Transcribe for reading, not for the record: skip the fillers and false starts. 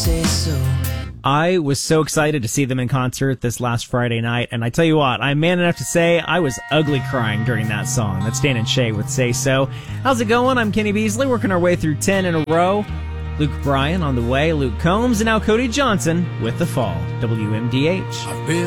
say so. I was so excited to see them in concert this last Friday night, and I tell you what, I'm man enough to say I was ugly crying during that song. That's Dan and Shay with Say So. How's it going? I'm Kenny Beasley, working our way through 10 in a row. Luke Bryan on the way, Luke Combs, and now Cody Johnson with The Fall. WMDH. I've been